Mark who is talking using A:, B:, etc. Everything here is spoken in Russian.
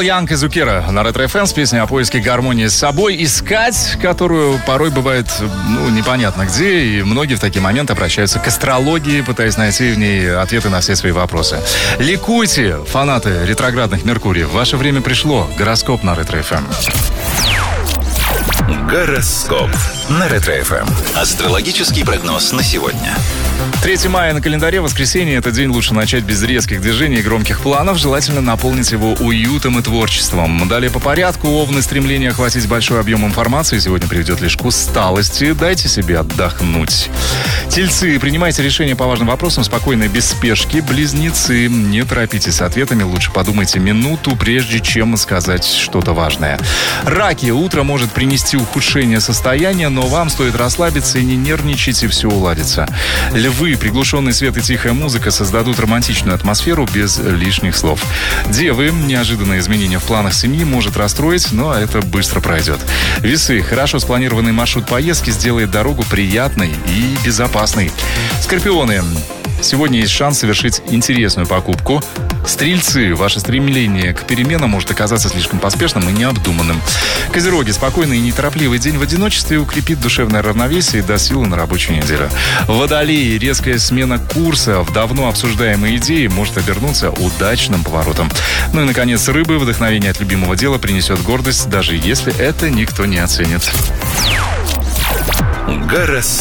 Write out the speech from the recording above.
A: Янг и Зукера на Ретро-ФМ с песней о поиске гармонии с собой. Искать, которую порой бывает, непонятно где. И многие в такие моменты обращаются к астрологии, пытаясь найти в ней ответы на все свои вопросы. Ликуйте, фанаты ретроградных Меркуриев. Ваше время пришло. Гороскоп на Ретро-ФМ.
B: Гороскоп на Ретро-ФМ. Астрологический прогноз на сегодня.
A: 3 мая на календаре, воскресенье. Этот день лучше начать без резких движений и громких планов. Желательно наполнить его уютом и творчеством. Далее по порядку. Овны, стремление охватить большой объем информации сегодня приведет лишь к усталости. Дайте себе отдохнуть. Тельцы, принимайте решения по важным вопросам спокойно и без спешки. Близнецы, не торопитесь с ответами. Лучше подумайте минуту, прежде чем сказать что-то важное. Раки, утро может принести ухудшение состояния, но вам стоит расслабиться и не нервничать, и все уладится. Львы, приглушенный свет и тихая музыка создадут романтичную атмосферу без лишних слов. Девы, неожиданное изменение в планах семьи может расстроить, но это быстро пройдет. Весы, хорошо спланированный маршрут поездки сделает дорогу приятной и безопасной. Скорпионы, сегодня есть шанс совершить интересную покупку. Стрельцы, ваше стремление к переменам может оказаться слишком поспешным и необдуманным. Козероги, спокойный и неторопливый день в одиночестве укрепит душевное равновесие и даст силы на рабочую неделю. Водолеи, резкая смена курса в давно обсуждаемой идее может обернуться удачным поворотом. Ну и, наконец, рыбы, вдохновение от любимого дела принесет гордость, даже если это никто не оценит.
B: Гороскоп.